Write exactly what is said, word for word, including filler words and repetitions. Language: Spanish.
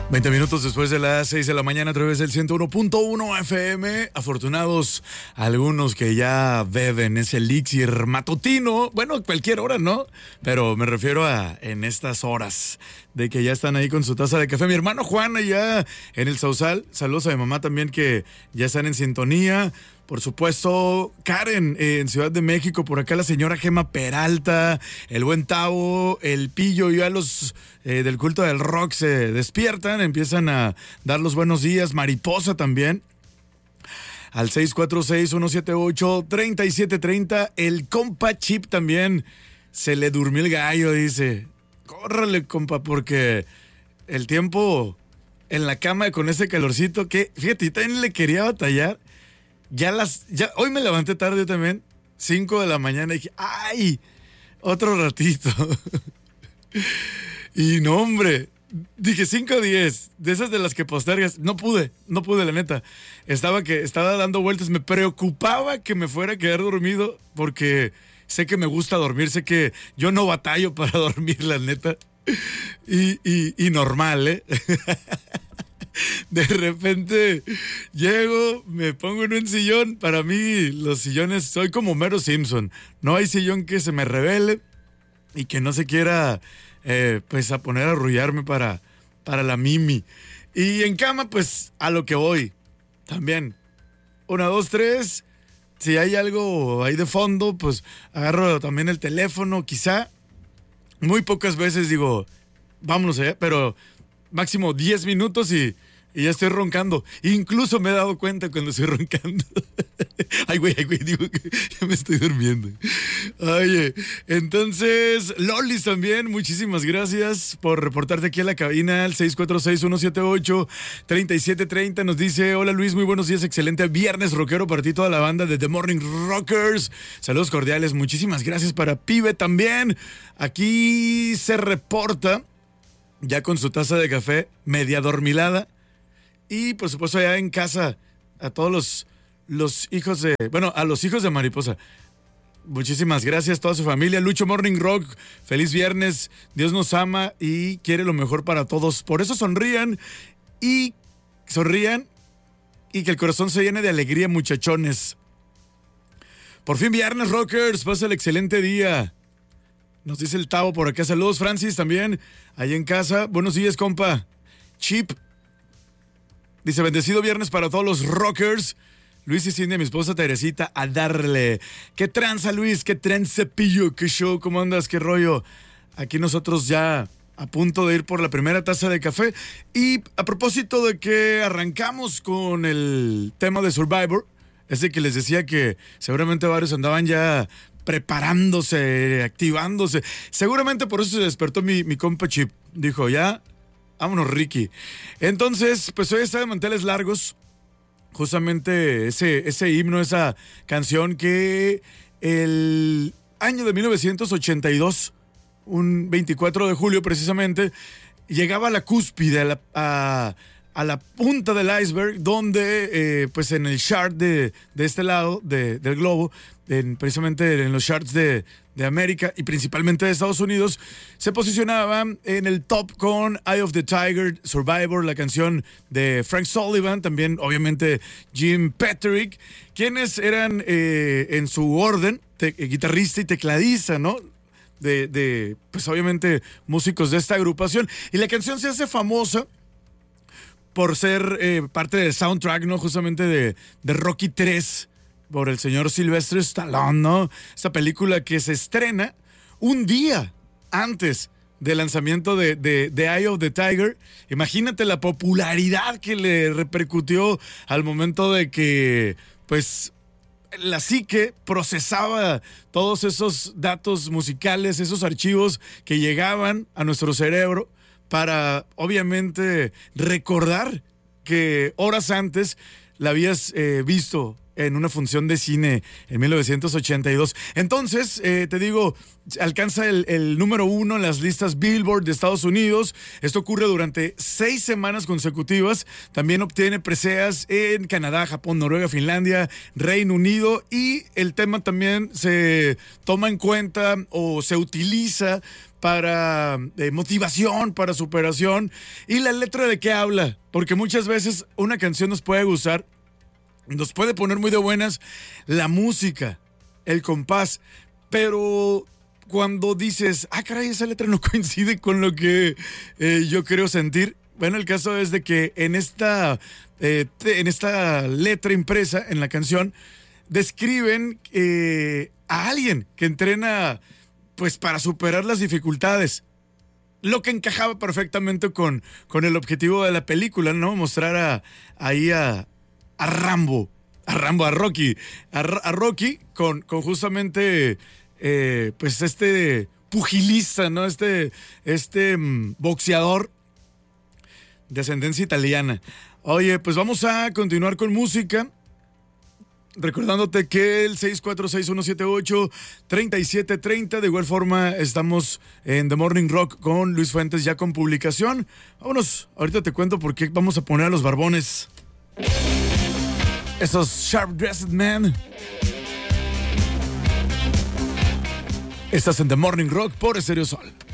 veinte minutos después de las seis de la mañana a través del ciento uno punto uno F M. Afortunados algunos que ya beben ese elixir matutino. Bueno, cualquier hora, ¿no? Pero me refiero a en estas horas de que ya están ahí con su taza de café. Mi hermano Juan allá en el Sausal. Saludos a mi mamá también que ya están en sintonía. Por supuesto, Karen eh, en Ciudad de México, por acá la señora Gema Peralta, el buen Tavo, el Pillo, ya los eh, del culto del rock se despiertan, empiezan a dar los buenos días. Mariposa también, al seis cuatro seis, uno siete ocho, tres siete tres cero. El compa Chip también, se le durmió el gallo, dice. Córrale, compa, porque el tiempo en la cama con ese calorcito, que fíjate, yo también le quería batallar. Ya las, ya, hoy me levanté tarde también, cinco de la mañana, y dije, ¡ay! Otro ratito. Y no, hombre, dije cinco a diez, de esas de las que postergas, no pude, no pude, la neta. Estaba que, estaba dando vueltas, me preocupaba que me fuera a quedar dormido, porque sé que me gusta dormir, sé que yo no batallo para dormir, la neta. Y, y, y normal, ¿eh? De repente llego, me pongo en un sillón. Para mí los sillones, soy como Homero Simpson. No hay sillón que se me revele y que no se quiera eh, pues a poner a arrullarme para, para la mimi. Y en cama, pues a lo que voy. También, una, dos, tres. Si hay algo ahí de fondo, pues agarro también el teléfono, quizá. Muy pocas veces digo, vámonos allá, pero máximo diez minutos y, y ya estoy roncando. Incluso me he dado cuenta cuando estoy roncando. Ay, güey, ay, güey, digo que ya me estoy durmiendo. Oye, entonces, Lolis también, muchísimas gracias por reportarte aquí a la cabina al seis cuatro seis, uno siete ocho, tres siete tres cero. Nos dice, hola Luis, muy buenos días, excelente viernes rockero para ti, toda la banda de The Morning Rockers. Saludos cordiales, muchísimas gracias para Pibe también. Aquí se reporta ya con su taza de café media dormilada. Y por supuesto allá en casa, a todos los, los hijos de, bueno, a los hijos de Mariposa. Muchísimas gracias, toda su familia. Lucho Morning Rock, feliz viernes. Dios nos ama y quiere lo mejor para todos. Por eso sonrían y sonrían y que el corazón se llene de alegría, muchachones. Por fin viernes, rockers, pasa el excelente día. Nos dice el Tavo por acá. Saludos, Francis, también, ahí en casa. Buenos días, compa. Chip. Dice, bendecido viernes para todos los rockers. Luis y Cindy, mi esposa Teresita, a darle. ¿Qué tranza, Luis? ¿Qué tranza, pillo? ¿Qué show? ¿Cómo andas? ¿Qué rollo? Aquí nosotros ya a punto de ir por la primera taza de café. Y a propósito de que arrancamos con el tema de Survivor, es de que les decía que seguramente varios andaban ya preparándose, activándose. Seguramente por eso se despertó mi, mi compa Chip. Dijo, ya, vámonos, Ricky. Entonces, pues hoy está de manteles largos. Justamente ese, ese himno, esa canción que el año de mil novecientos ochenta y dos, un veinticuatro de julio precisamente, llegaba a la cúspide, a la, a, a la punta del iceberg, donde eh, pues en el chart de, de este lado de, del globo, en, precisamente en los charts de, de América y principalmente de Estados Unidos, se posicionaba en el top con Eye of the Tiger, Survivor, la canción de Frank Sullivan, también obviamente Jim Patrick, quienes eran eh, en su orden, te, guitarrista y tecladista, ¿no? De, de, pues obviamente músicos de esta agrupación. Y la canción se hace famosa por ser eh, parte del soundtrack, ¿no? Justamente de, de Rocky tres, por el señor Sylvester Stallone, ¿no? Esta película que se estrena un día antes del lanzamiento de, de, de Eye of the Tiger. Imagínate la popularidad que le repercutió al momento de que, pues, la psique procesaba todos esos datos musicales, esos archivos que llegaban a nuestro cerebro para, obviamente, recordar que horas antes la habías eh, visto en una función de cine en mil novecientos ochenta y dos. Entonces, eh, te digo, alcanza el, el número uno en las listas Billboard de Estados Unidos. Esto ocurre durante seis semanas consecutivas. También obtiene preseas en Canadá, Japón, Noruega, Finlandia, Reino Unido, y el tema también se toma en cuenta o se utiliza para eh, motivación, para superación. ¿Y la letra de qué habla? Porque muchas veces una canción nos puede gustar, nos puede poner muy de buenas la música, el compás, pero cuando dices, ah, caray, esa letra no coincide con lo que eh, yo creo sentir. Bueno, el caso es de que en esta, eh, te, en esta letra impresa en la canción describen eh, a alguien que entrena pues para superar las dificultades. Lo que encajaba perfectamente con, con el objetivo de la película, ¿no? Mostrar a, ahí a a Rambo, a Rambo, a Rocky, a, a Rocky con, con justamente, eh, pues este pugilista, ¿no? Este, este um, boxeador de ascendencia italiana. Oye, pues vamos a continuar con música, recordándote que el seis cuatro seis uno siete ocho tres siete tres cero, de igual forma estamos en The Morning Rock con Luis Fuentes ya con publicación. Vámonos, ahorita te cuento por qué vamos a poner a los Barbones. Esos Sharp Dressed Men. Estás en The Morning Rock por Stereo Sol.